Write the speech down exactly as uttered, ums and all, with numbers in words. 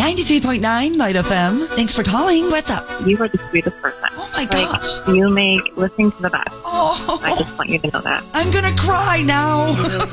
ninety-three point nine Light F M. Thanks for calling. What's up? You are the sweetest person. Oh my Like, gosh. you make listening to the best. Oh, I just want you to know that. I'm going to cry now.